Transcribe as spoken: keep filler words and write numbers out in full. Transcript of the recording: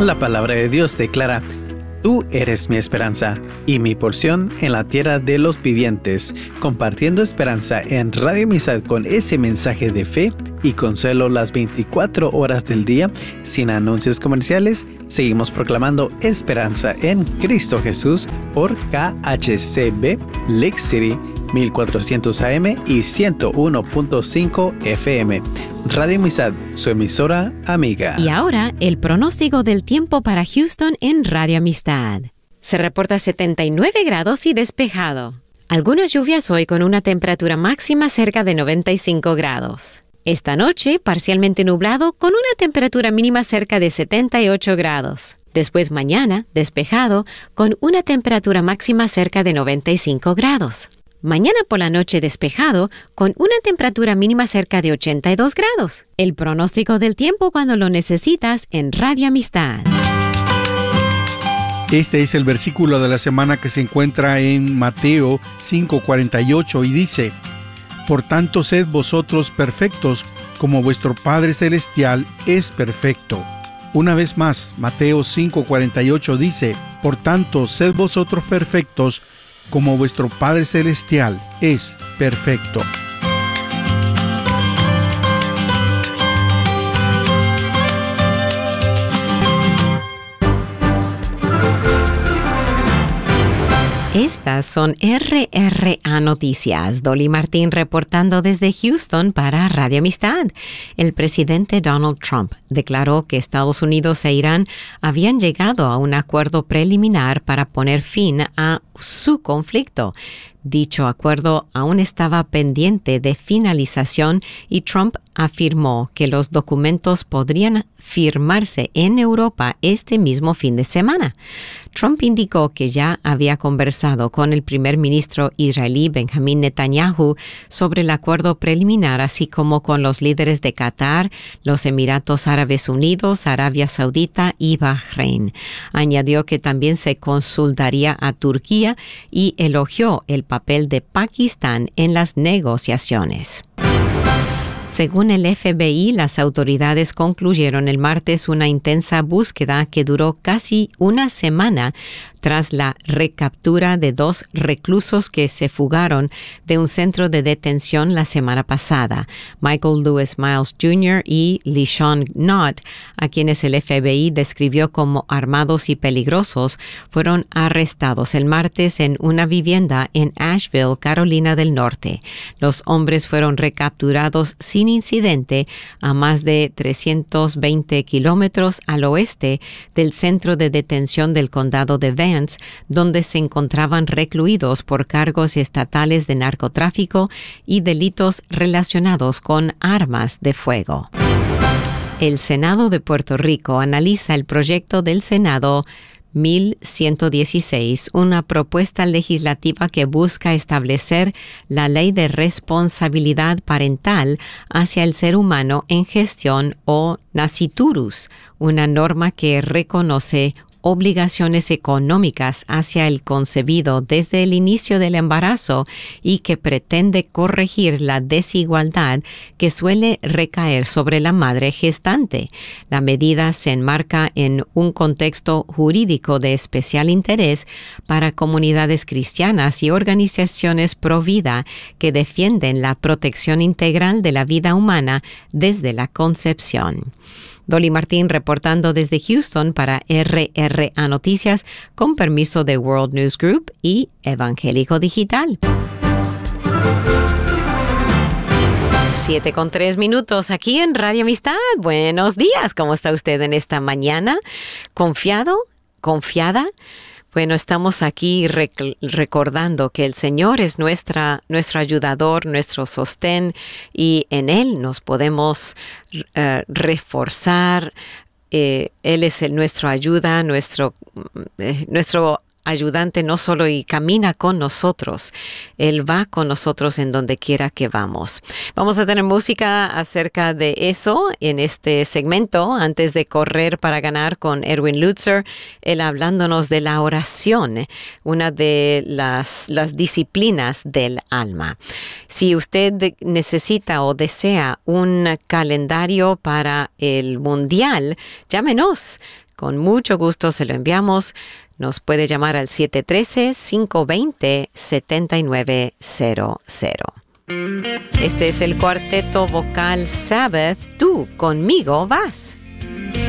La palabra de Dios declara: Tú eres mi esperanza y mi porción en la tierra de los vivientes, compartiendo esperanza en Radio Amistad con ese mensaje de fe y consuelo las veinticuatro horas del día, sin anuncios comerciales. Seguimos proclamando esperanza en Cristo Jesús por K H C B Lake City mil cuatrocientos A M y ciento uno punto cinco F M. Radio Amistad, su emisora amiga. Y ahora, el pronóstico del tiempo para Houston en Radio Amistad. Se reporta setenta y nueve grados y despejado. Algunas lluvias hoy con una temperatura máxima cerca de noventa y cinco grados. Esta noche, parcialmente nublado con una temperatura mínima cerca de setenta y ocho grados. Después mañana, despejado con una temperatura máxima cerca de noventa y cinco grados. Mañana por la noche despejado, con una temperatura mínima cerca de ochenta y dos grados. El pronóstico del tiempo cuando lo necesitas en Radio Amistad. Este es el versículo de la semana que se encuentra en Mateo cinco cuarenta y ocho y dice: Por tanto, sed vosotros perfectos, como vuestro Padre Celestial es perfecto. Una vez más, Mateo cinco cuarenta y ocho dice: Por tanto, sed vosotros perfectos, como vuestro Padre Celestial es perfecto. Estas son R R A Noticias. Dolly Martín reportando desde Houston para Radio Amistad. El presidente Donald Trump declaró que Estados Unidos e Irán habían llegado a un acuerdo preliminar para poner fin a su conflicto. Dicho acuerdo aún estaba pendiente de finalización y Trump afirmó que los documentos podrían firmarse en Europa este mismo fin de semana. Trump indicó que ya había conversado con el primer ministro israelí Benjamín Netanyahu sobre el acuerdo preliminar, así como con los líderes de Qatar, los Emiratos Árabes Unidos, Arabia Saudita y Bahrein. Añadió que también se consultaría a Turquía y elogió el papel de Pakistán en las negociaciones. Según el F B I, las autoridades concluyeron el martes una intensa búsqueda que duró casi una semana tras la recaptura de dos reclusos que se fugaron de un centro de detención la semana pasada, Michael Lewis Miles junior y LeSean Knott, a quienes el F B I describió como armados y peligrosos, fueron arrestados el martes en una vivienda en Asheville, Carolina del Norte. Los hombres fueron recapturados sin incidente a más de trescientos veinte kilómetros al oeste del centro de detención del condado de Vance, donde se encontraban recluidos por cargos estatales de narcotráfico y delitos relacionados con armas de fuego. El Senado de Puerto Rico analiza el proyecto del Senado mil ciento dieciséis, una propuesta legislativa que busca establecer la ley de responsabilidad parental hacia el ser humano en gestión o nasciturus, una norma que reconoce obligaciones económicas hacia el concebido desde el inicio del embarazo y que pretende corregir la desigualdad que suele recaer sobre la madre gestante. La medida se enmarca en un contexto jurídico de especial interés para comunidades cristianas y organizaciones pro vida que defienden la protección integral de la vida humana desde la concepción. Dolly Martín reportando desde Houston para R R A Noticias con permiso de World News Group y Evangélico Digital. Siete con tres minutos aquí en Radio Amistad. Buenos días, ¿cómo está usted en esta mañana? ¿Confiado? ¿Confiada? Bueno, estamos aquí rec- recordando que el Señor es nuestra, nuestro ayudador, nuestro sostén, y en Él nos podemos uh, reforzar. Eh, él es el, nuestro ayuda, nuestro, eh, nuestro ayudante no solo y camina con nosotros, Él va con nosotros en donde quiera que vamos. Vamos a tener música acerca de eso en este segmento antes de correr para ganar con Erwin Lutzer, él hablándonos de la oración, una de las, las disciplinas del alma. Si usted necesita o desea un calendario para el mundial, llámenos. Con mucho gusto se lo enviamos. Nos puede llamar al siete uno tres, cinco dos cero, siete nueve cero cero. Este es el cuarteto vocal Sabbath. Tú conmigo vas.